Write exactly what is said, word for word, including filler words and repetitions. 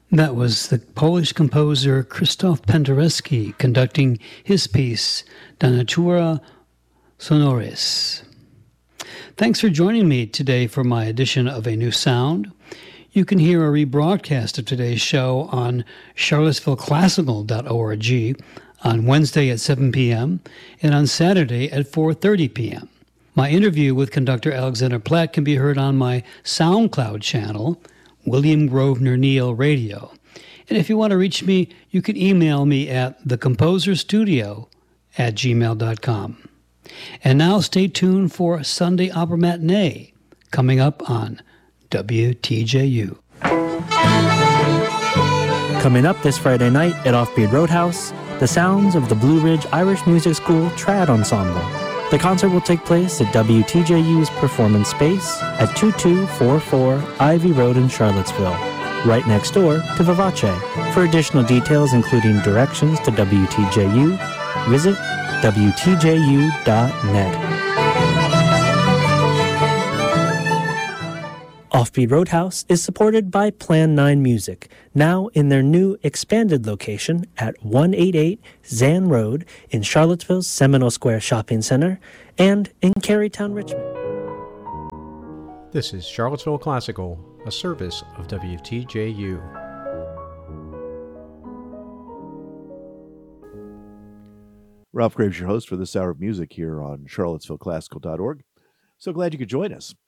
That was the Polish composer Krzysztof Penderecki conducting his piece, Da Natura Sonoris. Thanks for joining me today for my edition of A New Sound. You can hear a rebroadcast of today's show on charlottesville classical dot org on Wednesday at seven p.m. and on Saturday at four thirty p.m. My interview with conductor Alexander Platt can be heard on my SoundCloud channel, William Grosvenor Neal Radio. And if you want to reach me, you can email me at thecomposerstudio at gmail dot com. And now stay tuned for Sunday Opera Matinee, coming up on W T J U. Coming up this Friday night at Offbeat Roadhouse, the sounds of the Blue Ridge Irish Music School Trad Ensemble. The concert will take place at W T J U's Performance Space at twenty-two forty-four Ivy Road in Charlottesville, right next door to Vivace. For additional details, including directions to W T J U, visit W T J U dot net. Offbeat Roadhouse is supported by Plan nine Music, now in their new expanded location at one eighty-eight Zan Road in Charlottesville's Seminole Square Shopping Center and in Carytown, Richmond. This is Charlottesville Classical, a service of W T J U. Ralph Graves, your host for this hour of music here on charlottesville classical dot org. So glad you could join us.